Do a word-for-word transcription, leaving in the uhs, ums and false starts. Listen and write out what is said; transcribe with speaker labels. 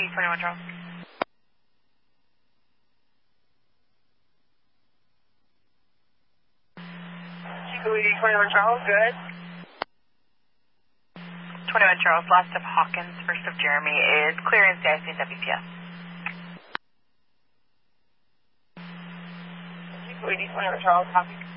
Speaker 1: twenty-one Charles.
Speaker 2: Chico E D twenty-one Charles, good.
Speaker 1: twenty-one Charles, last of Hawkins, first of Jeremy is clearance C I C and W P S.
Speaker 2: Chico E D twenty-one Charles, copy.